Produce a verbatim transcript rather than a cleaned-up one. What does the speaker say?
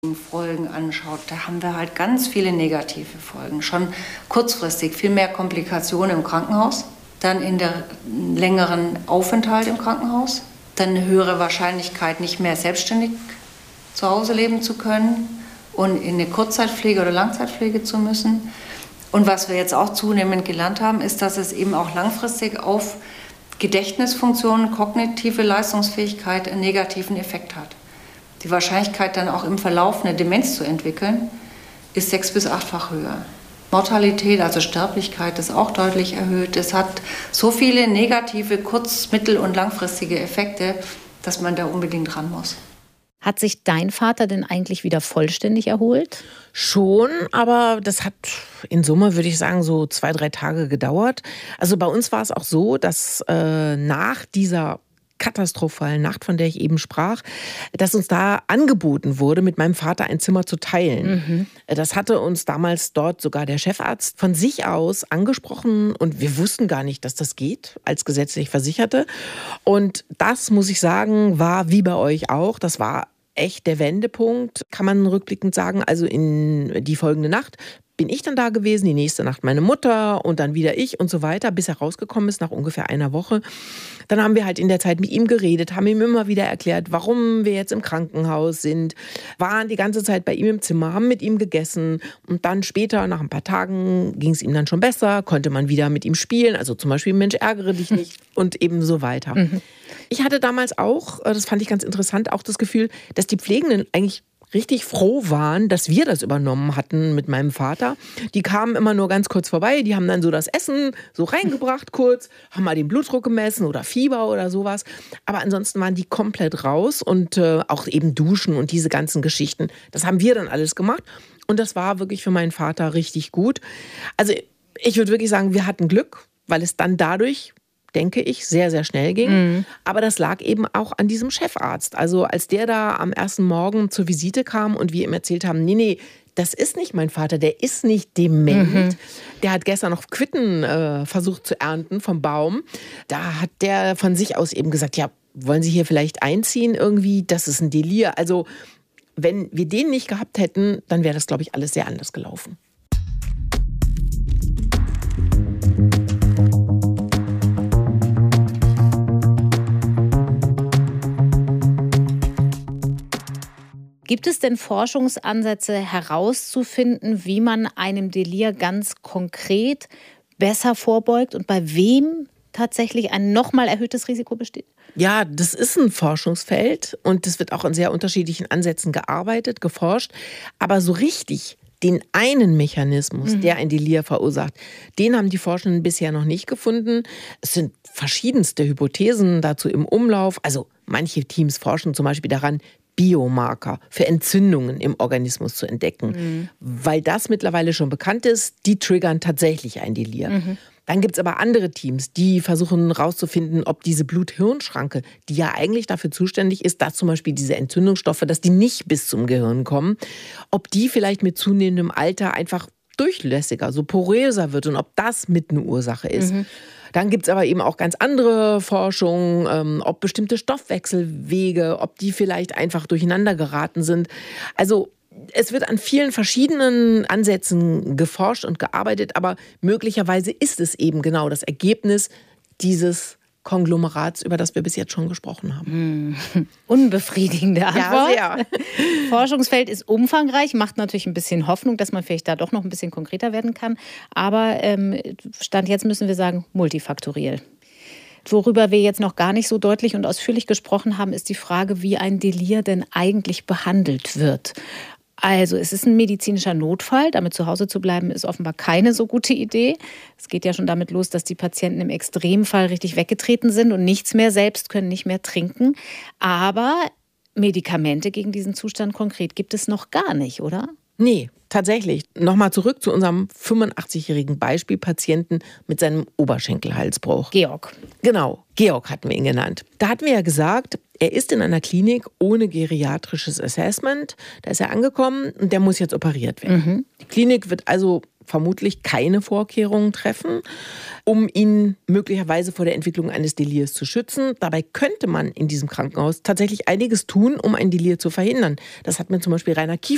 Folgen anschaut, da haben wir halt ganz viele negative Folgen. Schon kurzfristig viel mehr Komplikationen im Krankenhaus, dann in der längeren Aufenthalt im Krankenhaus, dann eine höhere Wahrscheinlichkeit, nicht mehr selbstständig zu Hause leben zu können und in eine Kurzzeitpflege oder Langzeitpflege zu müssen. Und was wir jetzt auch zunehmend gelernt haben, ist, dass es eben auch langfristig auf Gedächtnisfunktionen, kognitive Leistungsfähigkeit einen negativen Effekt hat. Die Wahrscheinlichkeit, dann auch im Verlauf eine Demenz zu entwickeln, ist sechs- bis achtfach höher. Mortalität, also Sterblichkeit, ist auch deutlich erhöht. Es hat so viele negative kurz-, mittel- und langfristige Effekte, dass man da unbedingt ran muss. Hat sich dein Vater denn eigentlich wieder vollständig erholt? Schon, aber das hat in Summe, würde ich sagen, so zwei, drei Tage gedauert. Also bei uns war es auch so, dass äh, nach dieser katastrophalen Nacht, von der ich eben sprach, dass uns da angeboten wurde, mit meinem Vater ein Zimmer zu teilen. Mhm. Das hatte uns damals dort sogar der Chefarzt von sich aus angesprochen und wir wussten gar nicht, dass das geht als gesetzlich Versicherte. Und das, muss ich sagen, war wie bei euch auch, das war echt der Wendepunkt, kann man rückblickend sagen. Also in die folgende Nacht bin ich dann da gewesen, die nächste Nacht meine Mutter und dann wieder ich und so weiter, bis er rausgekommen ist nach ungefähr einer Woche. Dann haben wir halt in der Zeit mit ihm geredet, haben ihm immer wieder erklärt, warum wir jetzt im Krankenhaus sind, waren die ganze Zeit bei ihm im Zimmer, haben mit ihm gegessen und dann später, nach ein paar Tagen, ging es ihm dann schon besser, konnte man wieder mit ihm spielen, also zum Beispiel Mensch, ärgere dich nicht und eben so weiter. Mhm. Ich hatte damals auch, das fand ich ganz interessant, auch das Gefühl, dass die Pflegenden eigentlich richtig froh waren, dass wir das übernommen hatten mit meinem Vater. Die kamen immer nur ganz kurz vorbei, die haben dann so das Essen so reingebracht kurz, haben mal den Blutdruck gemessen oder Fieber oder sowas. Aber ansonsten waren die komplett raus und äh, auch eben duschen und diese ganzen Geschichten. Das haben wir dann alles gemacht und das war wirklich für meinen Vater richtig gut. Also ich würde wirklich sagen, wir hatten Glück, weil es dann dadurch, denke ich, sehr, sehr schnell ging. Mhm. Aber das lag eben auch an diesem Chefarzt. Also als der da am ersten Morgen zur Visite kam und wir ihm erzählt haben, nee, nee, das ist nicht mein Vater, der ist nicht dement. Mhm. Der hat gestern noch Quitten äh, versucht zu ernten vom Baum. Da hat der von sich aus eben gesagt, ja, wollen Sie hier vielleicht einziehen irgendwie? Das ist ein Delir. Also wenn wir den nicht gehabt hätten, dann wäre das, glaube ich, alles sehr anders gelaufen. Gibt es denn Forschungsansätze herauszufinden, wie man einem Delir ganz konkret besser vorbeugt und bei wem tatsächlich ein nochmal erhöhtes Risiko besteht? Ja, das ist ein Forschungsfeld und es wird auch in sehr unterschiedlichen Ansätzen gearbeitet, geforscht. Aber so richtig den einen Mechanismus, mhm. der ein Delir verursacht, den haben die Forschenden bisher noch nicht gefunden. Es sind verschiedenste Hypothesen dazu im Umlauf. Also manche Teams forschen zum Beispiel daran, Biomarker für Entzündungen im Organismus zu entdecken. Mhm. Weil das mittlerweile schon bekannt ist, die triggern tatsächlich ein Delir. Mhm. Dann gibt es aber andere Teams, die versuchen herauszufinden, ob diese Blut-Hirn-Schranke, die ja eigentlich dafür zuständig ist, dass zum Beispiel diese Entzündungsstoffe, dass die nicht bis zum Gehirn kommen, ob die vielleicht mit zunehmendem Alter einfach durchlässiger, so poröser wird und ob das mit eine Ursache ist. Mhm. Dann gibt es aber eben auch ganz andere Forschung, ähm, ob bestimmte Stoffwechselwege, ob die vielleicht einfach durcheinander geraten sind. Also es wird an vielen verschiedenen Ansätzen geforscht und gearbeitet, aber möglicherweise ist es eben genau das Ergebnis dieses Konglomerats, über das wir bis jetzt schon gesprochen haben. Hm. Unbefriedigende Antwort. Ja, sehr. Forschungsfeld ist umfangreich, macht natürlich ein bisschen Hoffnung, dass man vielleicht da doch noch ein bisschen konkreter werden kann. Aber ähm, Stand jetzt müssen wir sagen, multifaktoriell. Worüber wir jetzt noch gar nicht so deutlich und ausführlich gesprochen haben, ist die Frage, wie ein Delir denn eigentlich behandelt wird. Also es ist ein medizinischer Notfall, damit zu Hause zu bleiben ist offenbar keine so gute Idee. Es geht ja schon damit los, dass die Patienten im Extremfall richtig weggetreten sind und nichts mehr selbst können, nicht mehr trinken. Aber Medikamente gegen diesen Zustand konkret gibt es noch gar nicht, oder? Nee, tatsächlich. Nochmal zurück zu unserem fünfundachtzigjährigen Beispielpatienten mit seinem Oberschenkelhalsbruch. Georg. Genau, Georg hatten wir ihn genannt. Da hatten wir ja gesagt, er ist in einer Klinik ohne geriatrisches Assessment. Da ist er angekommen und der muss jetzt operiert werden. Mhm. Die Klinik wird also vermutlich keine Vorkehrungen treffen, um ihn möglicherweise vor der Entwicklung eines Delirs zu schützen. Dabei könnte man in diesem Krankenhaus tatsächlich einiges tun, um ein Delir zu verhindern. Das hat mir zum Beispiel Rainer Kief